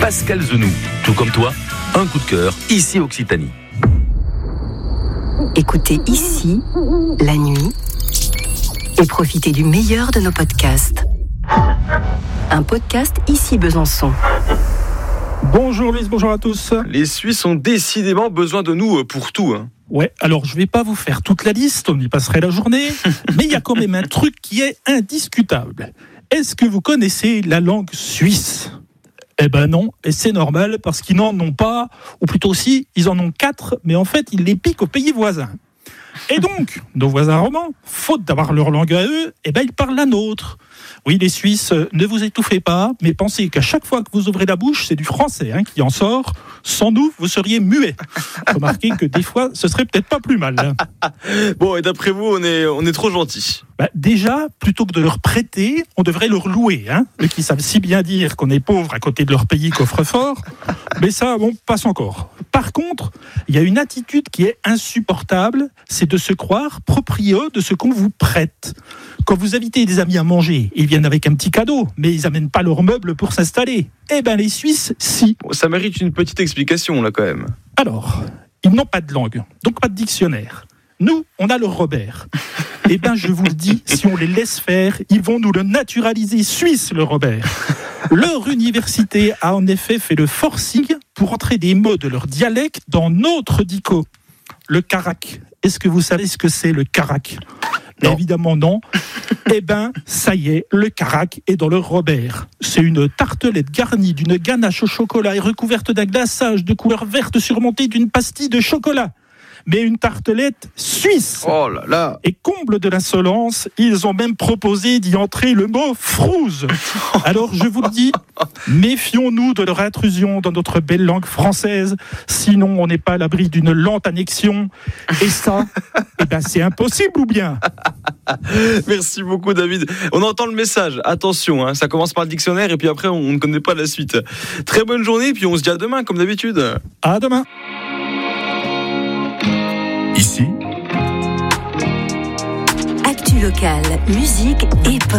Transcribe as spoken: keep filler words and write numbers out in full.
Pascal Zenou. Tout comme toi, un coup de cœur, ici Occitanie. Écoutez ici, la nuit, et profitez du meilleur de nos podcasts. Un podcast ici Besançon. Bonjour Lise, bonjour à tous. Les Suisses ont décidément besoin de nous pour tout. Hein. Ouais, alors je vais pas vous faire toute la liste, on y passerait la journée, mais il y a quand même un truc qui est indiscutable. Est-ce que vous connaissez la langue suisse ? Eh ben non, et c'est normal, parce qu'ils n'en ont pas, ou plutôt si, ils en ont quatre, mais en fait, ils les piquent aux pays voisins. Et donc, nos voisins romans, faute d'avoir leur langue à eux, eh ben ils parlent la nôtre. Oui, les Suisses, ne vous étouffez pas, mais pensez qu'à chaque fois que vous ouvrez la bouche, c'est du français hein, qui en sort. Sans nous, vous seriez muets. Remarquez que des fois, ce serait peut-être pas plus mal. Hein. Bon, et d'après vous, on est, on est trop gentils. Bah, déjà, plutôt que de leur prêter, on devrait leur louer. Hein, eux qui savent si bien dire qu'on est pauvre à côté de leur pays coffre-fort. Mais ça, bon, passe encore. Par contre, il y a une attitude qui est insupportable, c'est de se croire proprieux de ce qu'on vous prête. Quand vous invitez des amis à manger, ils viennent avec un petit cadeau, mais ils n'amènent pas leurs meubles pour s'installer. Eh bien, les Suisses, si. Ça mérite une petite explication, là, quand même. Alors, ils n'ont pas de langue, donc pas de dictionnaire. Nous, on a le Robert. Eh bien, je vous le dis, si on les laisse faire, ils vont nous le naturaliser suisse, le Robert. Leur université a en effet fait le forcing pour entrer des mots de leur dialecte dans notre dico. Le carac. Est-ce que vous savez ce que c'est, le carac ? Non. Évidemment non. Eh ben, ça y est, le carac est dans le Robert. C'est une tartelette garnie d'une ganache au chocolat et recouverte d'un glaçage de couleur verte surmontée d'une pastille de chocolat. Mais une tartelette suisse. Oh là là. Et comble de l'insolence, ils ont même proposé d'y entrer le mot frouze. Alors je vous le dis, méfions-nous de leur intrusion dans notre belle langue française, sinon on n'est pas à l'abri d'une lente annexion. Et ça, eh ben c'est impossible ou bien ? Merci beaucoup David. On entend le message, attention, hein, ça commence par le dictionnaire et puis après on ne connaît pas la suite. Très bonne journée et puis on se dit à demain comme d'habitude. À demain. Ici, Actu locale, musique et